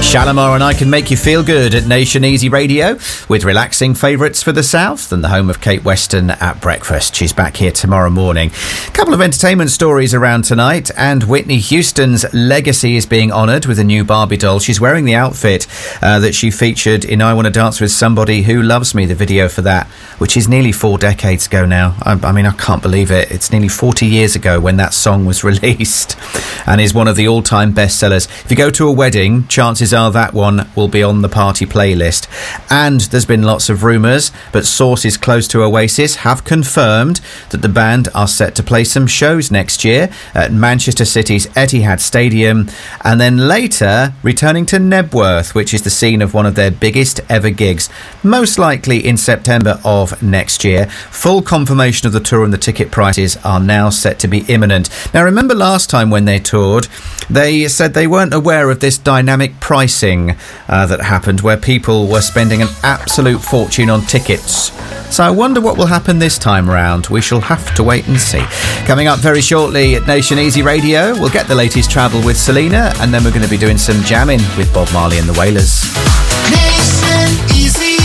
Shalimar and I Can Make You Feel Good at Nation Easy Radio with relaxing favourites for the South and the home of Kate Weston at breakfast. She's back here tomorrow morning. A couple of entertainment stories around tonight, and Whitney Houston's legacy is being honoured with a new Barbie doll. She's wearing the outfit that she featured in I Want to Dance with Somebody Who Loves Me, the video for that, which is nearly 4 decades ago now. I mean, I can't believe it. It's nearly 40 years ago when that song was released and is one of the all-time bestsellers. If you go to a wedding, chances are that one will be on the party playlist. And there's been lots of rumours, but sources close to Oasis have confirmed that the band are set to play some shows next year at Manchester City's Etihad Stadium, and then later returning to Nebworth, which is the scene of one of their biggest ever gigs, most likely in September of next year. Full confirmation of the tour and the ticket prices are now set to be imminent. Now, remember last time when they toured, they said they weren't aware of this dynamic pricing that happened, where people were spending an absolute fortune on tickets. So I wonder what will happen this time round. We shall have to wait and see. Coming up very shortly at Nation Easy Radio, we'll get the latest travel with Selena, and then we're going to be doing some jamming with Bob Marley and the Wailers. Nation Easy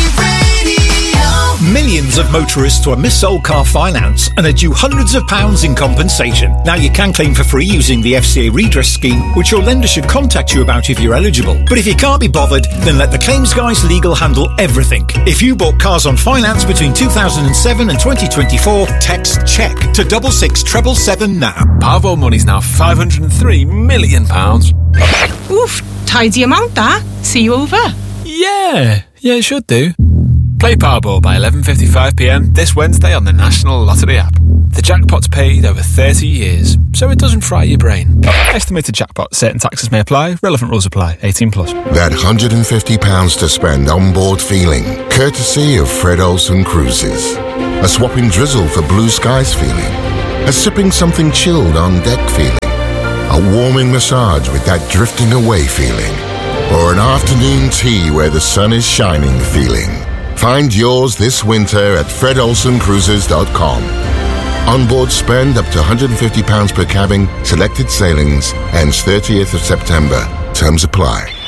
Radio. Millions of motorists were mis-sold car finance and are due hundreds of pounds in compensation. Now you can claim for free using the FCA redress scheme, which your lender should contact you about if you're eligible. But if you can't be bothered, then let the Claims Guys Legal handle everything. If you bought cars on finance between 2007 and 2024, text CHECK to 66777 now. Parvo money's now £503 million. Oof, tidy amount that. See you over. Yeah, it should do. Play Powerball by 11:55pm this Wednesday on the National Lottery app. The jackpot's paid over 30 years, so it doesn't fry your brain. Estimated jackpot. Certain taxes may apply. Relevant rules apply. 18+. That £150 to spend on board feeling, courtesy of Fred Olsen Cruises. A swapping drizzle for blue skies feeling. A sipping something chilled on deck feeling. A warming massage with that drifting away feeling. Or an afternoon tea where the sun is shining feeling. Find yours this winter at fredolsencruises.com. Onboard spend up to £150 per cabin, selected sailings, ends 30th of September. Terms apply.